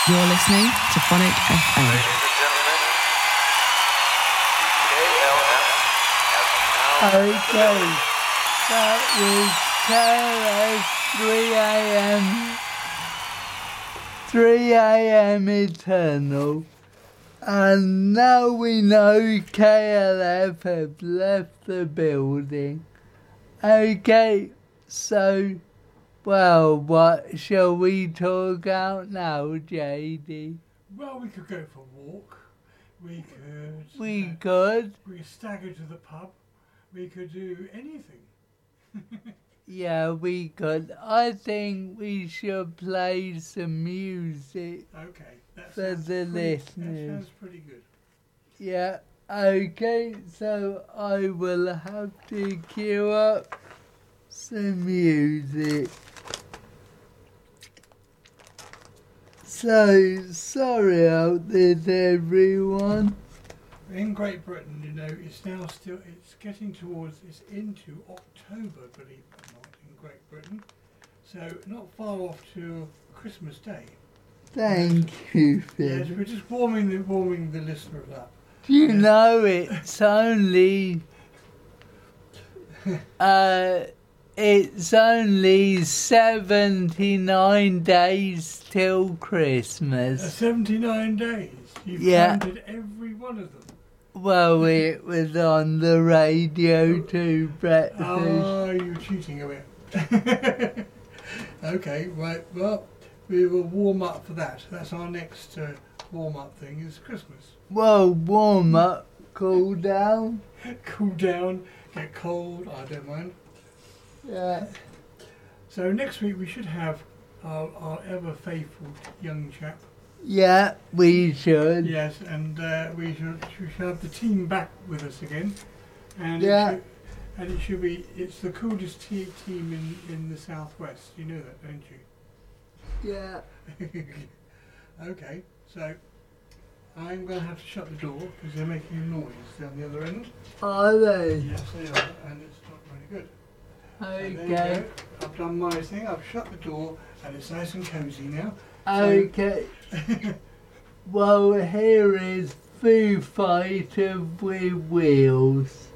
You're listening to Phonic FM. Ladies and gentlemen, KLM has now... Okay, that was KLS 3am Eternal, and now we know KLF have left the building. Okay, so, well, what shall we talk about now, JD? Well, we could go for a walk. We could stagger to the pub. We could do anything. Yeah, we could. I think we should play some music Okay, for the listeners. That sounds pretty good. Yeah, okay, so I will have to queue up some music. So, sorry out there, everyone. In Great Britain, you know, it's getting towards, it's into October, believe it or not, in Great Britain. So, not far off to Christmas Day. Thank you, Phil. Yes, we're just warming the listeners up. Do you know it's only... it's only 79 days till Christmas. 79 days. You've counted every one of them. Well, it was on the radio too, breakfast. Oh, you're cheating a bit. Okay, right, well, we will warm up for that. That's our next warm-up thing, is Christmas. Well, warm up, cool down. Cool down, get cold, I don't mind. Yeah. So next week we should have our ever-faithful young chap. Yeah, we should. Yes, and we should have the team back with us again. And it's the coolest team in the southwest. You know that, don't you? Yeah. Okay, so I'm going to have to shut the door because they're making a noise down the other end. Are they? Yes, they are, and it's not very good. Okay. So there you go. I've done my thing. I've shut the door, and it's nice and cosy now. Okay. Well, here is Foo Fighters with Wheels.